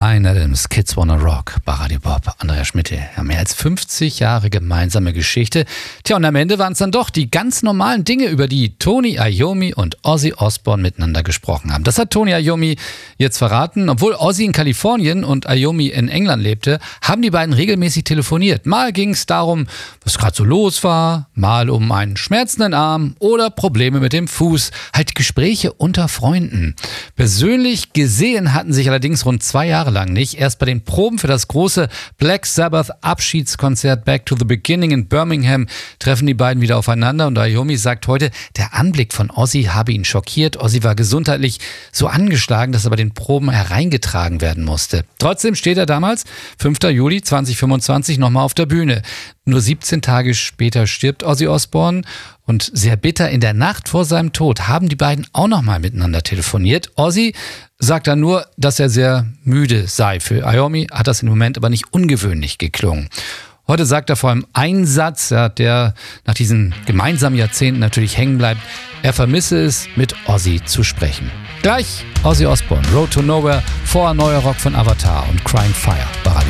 Bryan Adams, Kids Wanna Rock, bei Radio Bob, Andrea Schmitte. Ja, mehr als 50 Jahre gemeinsame Geschichte. Tja, und am Ende waren es dann doch die ganz normalen Dinge, über die Tony Iommi und Ozzy Osbourne miteinander gesprochen haben. Das hat Tony Iommi jetzt verraten. Obwohl Ozzy in Kalifornien und Iommi in England lebte, haben die beiden regelmäßig telefoniert. Mal ging es darum, was gerade so los war, mal um einen schmerzenden Arm oder Probleme mit dem Fuß. Halt Gespräche unter Freunden. Persönlich gesehen hatten sich allerdings rund 2 Jahre lang nicht. Erst bei den Proben für das große Black Sabbath Abschiedskonzert Back to the Beginning in Birmingham treffen die beiden wieder aufeinander und Iommi sagt heute, der Anblick von Ozzy habe ihn schockiert. Ozzy war gesundheitlich so angeschlagen, dass er bei den Proben hereingetragen werden musste. Trotzdem steht er damals, 5. Juli 2025, nochmal auf der Bühne. Nur 17 Tage später stirbt Ozzy Osbourne und sehr bitter in der Nacht vor seinem Tod haben die beiden auch nochmal miteinander telefoniert. Ozzy sagt dann nur, dass er sehr müde sei. Für Iommi hat das im Moment aber nicht ungewöhnlich geklungen. Heute sagt er vor allem einen Satz, der nach diesen gemeinsamen Jahrzehnten natürlich hängen bleibt. Er vermisse es, mit Ozzy zu sprechen. Gleich Ozzy Osbourne, Road to Nowhere, vorher neuer Rock von Avatar und Crying Fire bei Radio